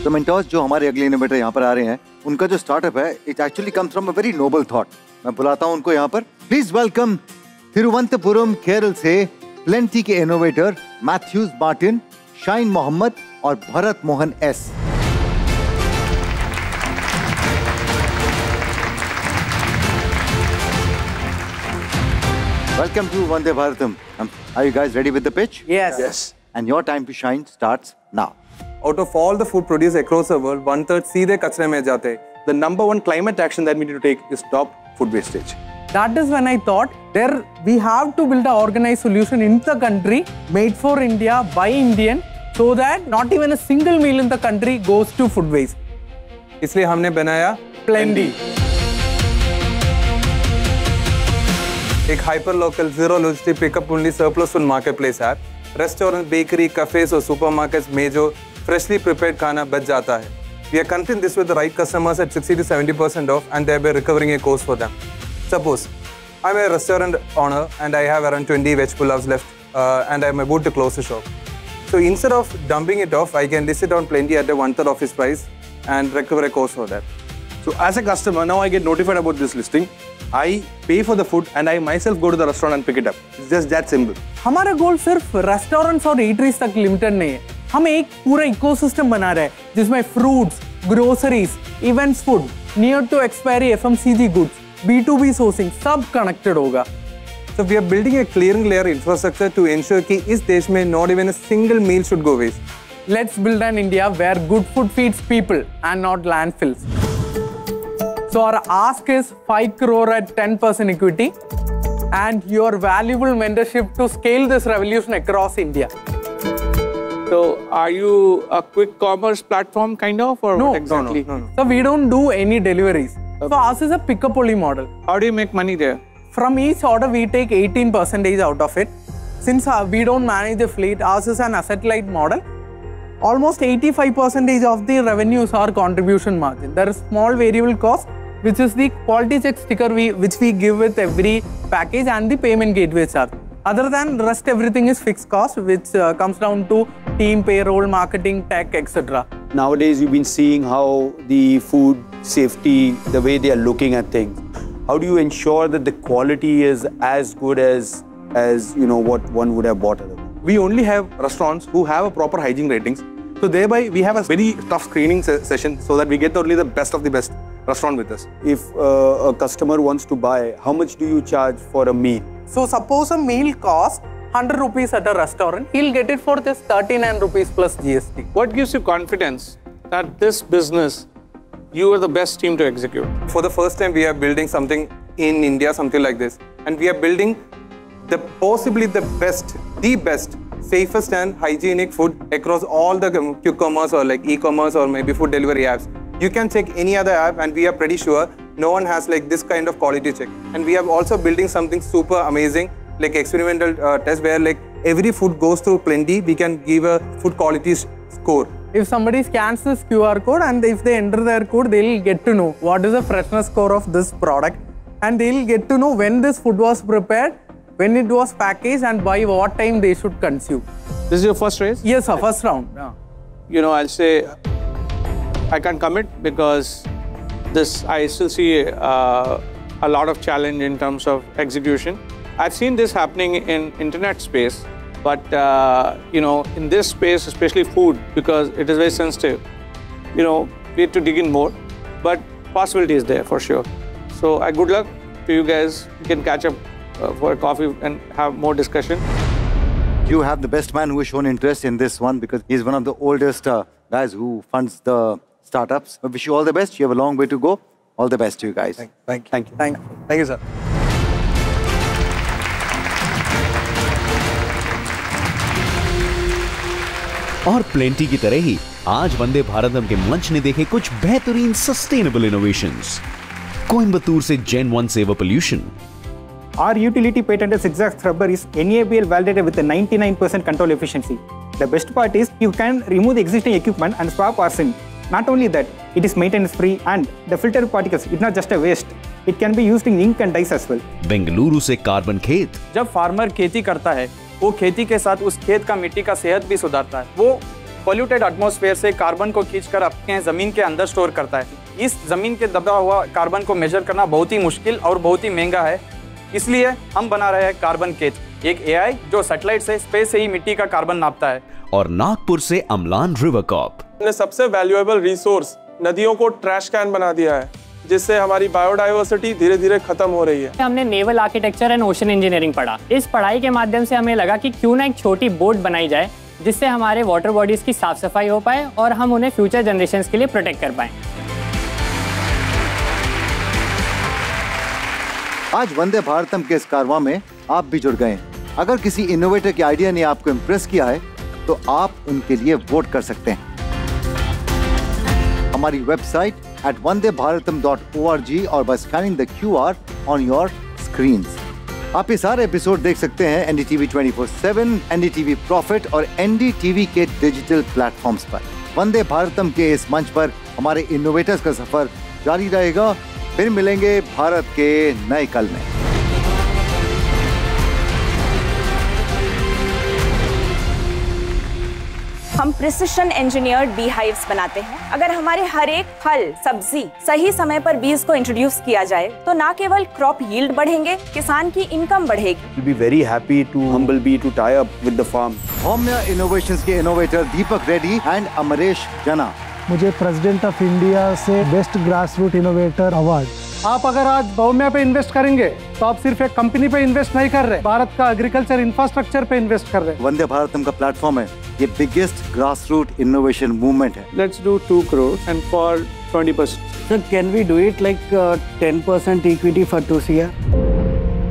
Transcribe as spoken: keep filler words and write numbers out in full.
तो मेंटोस जो हमारे अगले इनोवेटर यहाँ पर आ रहे हैं, उनका जो स्टार्टअप है, it actually comes from a very noble thought. मैं बुलाता हूँ उनको यहाँ पर। प्लीज वेलकम तिरुवनंतपुरम केरल से प्लेंटी के innovator Mathews Martin, shine Mohammad और Bharat Mohan S. Welcome to Vande Bharatam. Um, are you guys ready with the pitch? Yes. Yes. And your time to shine starts now. Out of all the food produced across the world, one third सीधे कचरे में जाते हैं. The number one climate action that we need to take is stop food wastage. That is when I thought there we have to build an organized solution in the country, made for India by Indian, so that not even a single meal in the country goes to food waste. इसलिए हमने बनाया Plenty. एक hyper local zero logistic pickup only surplus food marketplace app. Restaurant, bakery, cafes और supermarkets में जो freshly prepared खाना बच जाता है. We are connecting this with the right customers at sixty to seventy percent off, and thereby recovering a cost for them. Suppose I'm a restaurant owner and I have around twenty veg pulavs left, uh, and I'm about to close the shop. So instead of dumping it off, I can list it on Plenty at a one third of its price and recover a cost for that. So as a customer, now I get notified about this listing. I pay for the food and I myself go to the restaurant and pick it up. It's just that simple. हमारा गोल सिर्फ restaurants और eateries तक limited नहीं है। हम एक पूरा ecosystem बना रहे हैं जिसमें fruits, groceries, events food, near to expiry FMCG goods, B to be sourcing सब कनेक्टेड होगा। So we are building a clearing layer infrastructure to ensure कि इस देश में not even a single meal should go waste. Let's build an India where good food feeds people and not landfills. So our ask is five crore at ten percent equity and your valuable mentorship to scale this revolution across India. So are you a quick commerce platform kind of or No, what exactly? No, no, no. So we don't do any deliveries. So ours is a pick-up only model. How do you make money there? From each order we take eighteen percent out of it. Since uh, we don't manage the fleet, ours is an asset-light model. Almost eighty-five percent of the revenues are contribution margin. There is small variable cost, which is the quality check sticker we, which we give with every package, and the payment gateway charge. Other than rest, everything is fixed cost, which uh, comes down to team, payroll, marketing, tech, et cetera. Nowadays, you've been seeing how the food safety, the way they are looking at things. How do you ensure that the quality is as good as, as you know, what one would have bought otherwise? We only have restaurants who have a proper hygiene ratings. So thereby we have a very tough screening se session so that we get only the best of the best restaurant with us. If uh, a customer wants to buy, how much do you charge for a meal? So suppose a meal costs one hundred rupees at a restaurant, he'll get it for just thirty-nine rupees plus G S T. What gives you confidence that this business, you are the best team to execute? For the first time, we are building something in India, something like this. And we are building the possibly the best, the best, safest and hygienic food across all the quick commerce or like e-commerce or maybe food delivery apps. You can check any other app and we are pretty sure no one has like this kind of quality check. And we are also building something super amazing, like experimental uh, test where like every food goes through Plenty, we can give a food quality score. If somebody scans this Q R code and if they enter their code, they'll get to know what is the freshness score of this product, and they'll get to know when this food was prepared, when it was packaged, and by what time they should consume. This is your first race? Yes, sir, first round. Yeah. You know, I'll say I can't commit because this, I still see uh, a lot of challenge in terms of execution. I've seen this happening in internet space, but uh, you know, in this space, especially food, because it is very sensitive, you know, we have to dig in more, but possibility is there for sure. So uh, good luck to you guys. You can catch up uh, for a coffee and have more discussion. You have the best man who has shown interest in this one because he's one of the oldest uh, guys who funds the startups. I wish you all the best. You have a long way to go. All the best to you guys. Thank, thank you. Thank you. Thank you. Thank you, sir. और plenty की तरह ही आज वंदे भारतम के मंच ने देखे कुछ बेहतरीन सस्टेनेबल इनोवेशंस। कोयंबटूर से gen one saver pollution. Our utility patented zigzag scrubber is N A B L validated with a ninety-nine percent control efficiency. The best part is you can remove the existing equipment and swap arsen. Not only that, it is maintenance free and the filtered particles is not just a waste. It can be used in ink and dyes as well. Bengaluru से carbon खेत। जब farmer खेती करता है, वो खेती के साथ उस खेत का मिट्टी का सेहत भी सुधारता है। वो पोल्यूटेड एटमॉस्फेयर से कार्बन को खींचकर अपने ज़मीन के अंदर स्टोर करता है। इस ज़मीन के दबा हुआ कार्बन को मेजर करना बहुत ही मुश्किल और बहुत ही महंगा है, इसलिए हम बना रहे हैं कार्बन केज, एक एआई जो सैटेलाइट से स्पेस से ही मिट्टी का कार्बन नापता है। और नागपुर से अमलान रिवर कॉप हमने सबसे वैल्यूएबल रिसोर्स नदियों को ट्रैश कैन बना दिया है, जिससे हमारी बायोडाइवर्सिटी धीरे धीरे खत्म हो रही है। हमने naval architecture and ocean engineering पढ़ा। इस पढ़ाई के माध्यम से हमें लगा कि क्यों ना एक छोटी बोट बनाई जाए जिससे हमारे वाटर बॉडीज की साफ सफाई हो पाए और हम उन्हें फ्यूचर जनरेशंस के लिए प्रोटेक्ट कर पाएं। आज वंदे भारतम के इस कारवां में आप भी जुड़ गए। अगर किसी इनोवेटर के आइडिया ने आपको इम्प्रेस किया है तो आप उनके लिए वोट कर सकते हैं। हमारी वेबसाइट एट वंदे Bharatam dot O R G और bye scanning the Q R on your screens. आप ये सारे एपिसोड देख सकते हैं NDTV twenty four seven, NDTV profit और एनडीटीवी के डिजिटल प्लेटफॉर्म्स पर। वंदे भारतम के इस मंच पर हमारे इनोवेटर्स का सफर जारी रहेगा। फिर मिलेंगे भारत के नए कल में। हम प्रिसिशन इंजीनियर्ड बी हाइव्स बनाते हैं। अगर हमारे हर एक फल सब्जी सही समय पर बीज को इंट्रोड्यूस किया जाए तो न केवल क्रॉप यील्ड बढ़ेंगे, किसान की इनकम बढ़ेगी। We'll be very happy to humble bee to tie up with the farm. होम्या innovations के innovator Deepak Reddy and Amresh जना। मुझे प्रेसिडेंट ऑफ इंडिया से best grass root innovator award. आप अगर आज होम्या पे इन्वेस्ट करेंगे तो आप सिर्फ एक कंपनी पे इन्वेस्ट नहीं कर रहे, भारत का एग्रीकल्चर इंफ्रास्ट्रक्चर पे इन्वेस्ट कर रहे हैं। वंदे भारतम का प्लेटफॉर्म है, ये biggest grass root innovation movement है। Let's do two crores and for twenty percent. Sir, can we do it like uh, ten percent equity for two C R?